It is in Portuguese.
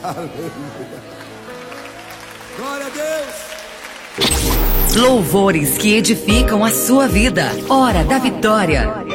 Aleluia. Glória a Deus. Louvores que edificam a sua vida. Hora da vitória.